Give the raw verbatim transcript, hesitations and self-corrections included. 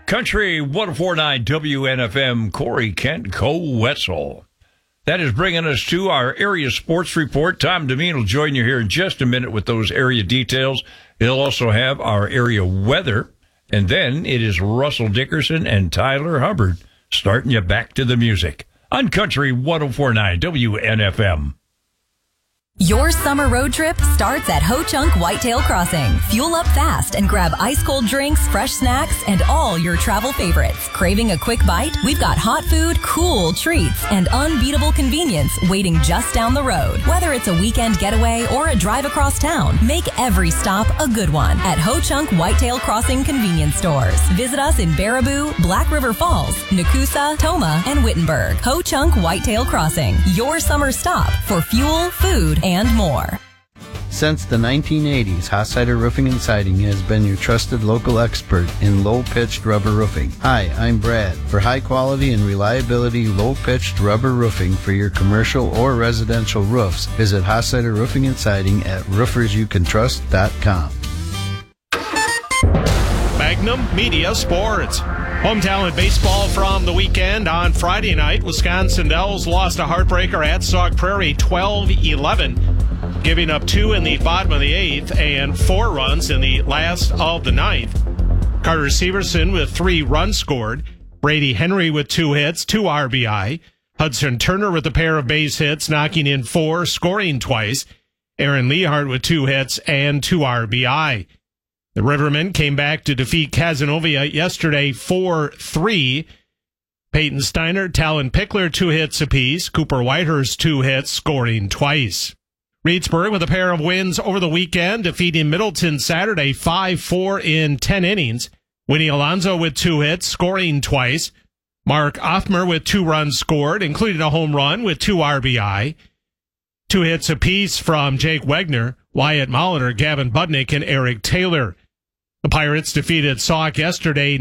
Country one oh four point nine W N F M, Corey Kent, Cole Wetzel. That is bringing us to our area sports report. Tom Devine will join you here in just a minute with those area details. He'll also have our area weather. And then it is Russell Dickerson and Tyler Hubbard starting you back to the music on Country one oh four point nine W N F M. Your summer road trip starts at Ho Chunk Whitetail Crossing. Fuel up fast and grab ice-cold drinks, fresh snacks, and all your travel favorites. Craving a quick bite? We've got hot food, cool treats, and unbeatable convenience waiting just down the road. Whether it's a weekend getaway or a drive across town, make every stop a good one at Ho Chunk Whitetail Crossing convenience stores. Visit us in Baraboo, Black River Falls, Nakusa, Toma, and Wittenberg. Ho Chunk Whitetail Crossing, your summer stop for fuel, food, and more. Since the nineteen eighties, Hossider Roofing and Siding has been your trusted local expert in low-pitched rubber roofing. Hi, I'm Brad. For high quality and reliability low-pitched rubber roofing for your commercial or residential roofs, visit Hossider Roofing and Siding at roofers you can trust dot com. Magnum Media Sports. Home talent baseball from the weekend. On Friday night, Wisconsin Dells lost a heartbreaker at Sauk Prairie twelve eleven, giving up two in the bottom of the eighth and four runs in the last of the ninth. Carter Severson with three runs scored. Brady Henry with two hits, two R B I. Hudson Turner with a pair of base hits, knocking in four, scoring twice. Aaron Lehart with two hits and two R B I. The Rivermen came back to defeat Casanova yesterday four three. Peyton Steiner, Talon Pickler, two hits apiece. Cooper Whitehurst, two hits, scoring twice. Reedsburg with a pair of wins over the weekend, defeating Middleton Saturday five four in ten innings. Winnie Alonso with two hits, scoring twice. Mark Offmer with two runs scored, including a home run with two R B I. Two hits apiece from Jake Wegner, Wyatt Molitor, Gavin Budnick, and Eric Taylor. The Pirates defeated Sauk yesterday